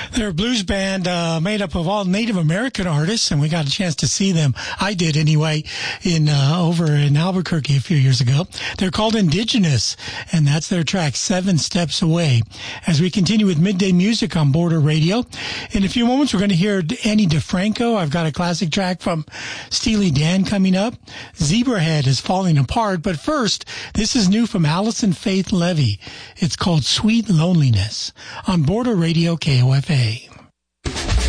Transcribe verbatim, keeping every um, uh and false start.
They're a blues band uh, made up of all Native American artists, and we got a chance to see them. I did anyway, in uh, over in Albuquerque a few years ago. They're called Indigenous, and that's their track, Seven Steps Away. As we continue with Midday Music on Border Radio, in a few moments we're going to hear Annie DeFranco. I've got a classic track from Steely Dan coming up. Zebrahead is falling apart, but first, this is new from Allison Faith Levy. It's called Sweet Loneliness on Border Radio K O F A.